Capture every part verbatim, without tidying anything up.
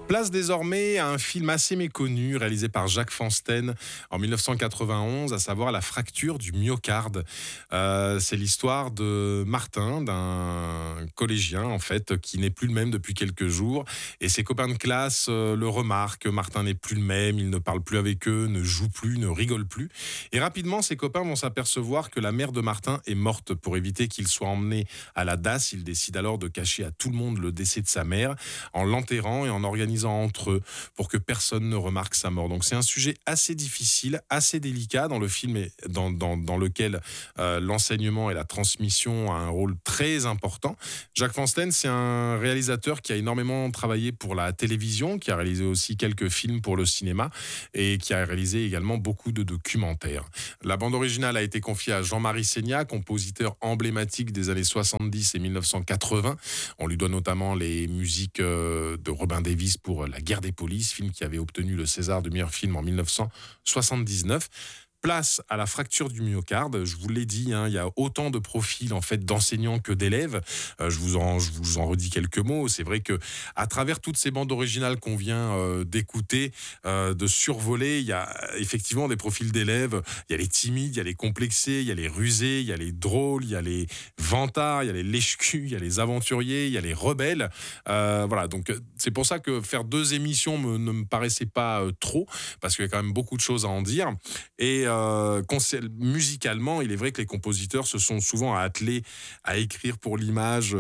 Place désormais à un film assez méconnu réalisé par Jacques Fansten en mille neuf cent quatre-vingt-onze, à savoir La fracture du myocarde. Euh, c'est l'histoire de Martin, d'un collégien en fait, qui n'est plus le même depuis quelques jours. Et ses copains de classe euh, le remarquent. Martin n'est plus le même, il ne parle plus avec eux, ne joue plus, ne rigole plus. Et rapidement, ses copains vont s'apercevoir que la mère de Martin est morte. Pour éviter qu'il soit emmené à la D A S, il décide alors de cacher à tout le monde le décès de sa mère en l'enterrant et en organisant entre eux pour que personne ne remarque sa mort. Donc c'est un sujet assez difficile, assez délicat dans le film et dans, dans, dans lequel euh, l'enseignement et la transmission ont un rôle très important. Jacques Fansten, c'est un réalisateur qui a énormément travaillé pour la télévision, qui a réalisé aussi quelques films pour le cinéma et qui a réalisé également beaucoup de documentaires. La bande originale a été confiée à Jean-Marie Seigna, compositeur emblématique des années soixante-dix et mille neuf cent quatre-vingts. On lui doit notamment les musiques euh, de Robin Davis pour La guerre des polices, film qui avait obtenu le César du meilleur film en mille neuf cent soixante-dix-neuf. Place à la fracture du myocarde. Je vous l'ai dit, hein, il y a autant de profils en fait d'enseignants que d'élèves. Euh, je vous en, je vous en redis quelques mots. C'est vrai que à travers toutes ces bandes originales qu'on vient euh, d'écouter, euh, de survoler, il y a effectivement des profils d'élèves. Il y a les timides, il y a les complexés, il y a les rusés, il y a les drôles, il y a les vantards, il y a les lèche-culs, il y a les aventuriers, il y a les rebelles. Euh, voilà, donc c'est pour ça que faire deux émissions me, ne me paraissait pas euh, trop, parce qu'il y a quand même beaucoup de choses à en dire. Et euh, musicalement, il est vrai que les compositeurs se sont souvent attelés à écrire pour l'image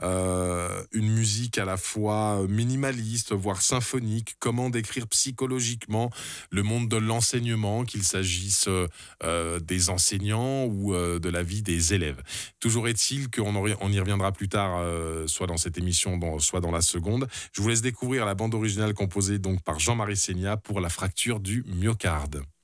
euh, une musique à la fois minimaliste, voire symphonique. Comment décrire psychologiquement le monde de l'enseignement, qu'il s'agisse euh, des enseignants ou euh, de la vie des élèves. Toujours est-il qu'on on y reviendra plus tard, euh, soit dans cette émission, dans, soit dans la seconde. Je vous laisse découvrir la bande originale composée donc par Jean-Marie Seigna pour La fracture du myocarde.